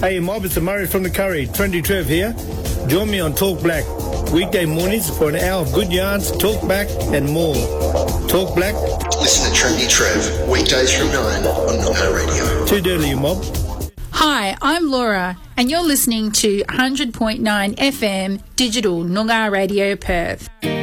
Hey Mob, it's Murray from the Curry. Trendy Trev here. Join me on Talk Black. Weekday mornings for an hour of good yarns, talk back and more. Talk Black. Listen to Trendy Trev, weekdays from 9 on Noongar Radio. Too dirty, you mob. Hi, I'm Laura, and you're listening to 100.9 FM Digital Noongar Radio Perth.